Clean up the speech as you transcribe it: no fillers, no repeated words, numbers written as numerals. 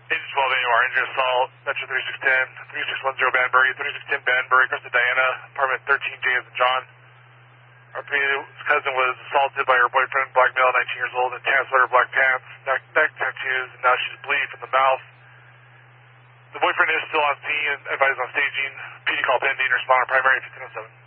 Agent 12 AOR, injury assault, Metro 3610, 3610 Banbury, 3610 Banbury, Crystal Diana, apartment 13J as in John. Our cousin was assaulted by her boyfriend, black male, 19 years old, in tan sweater, black pants, neck tattoos, and now she's bleeding from the mouth. The boyfriend is still on scene and advised on staging. PD call pending, respond on primary 1507.